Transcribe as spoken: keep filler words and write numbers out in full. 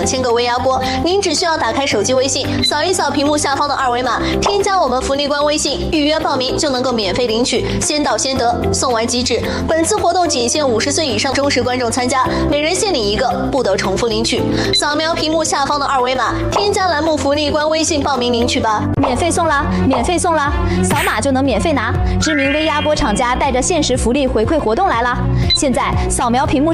千个微压锅。您只需要打开手机微信，扫一扫屏幕下方的二维码，添加我们福利官微信，预约报名就能够免费领取，先到先得，送完即止。本次活动仅限五十岁以上忠实观众参加，每人限领一个，不得重复领取。扫描屏幕下方的二维码，添加栏目福利官微信报名领取吧。 免费送啦！免费送啦！扫码就能免费拿。知名微压锅厂家带着限时福利回馈活动来啦！现在扫描屏幕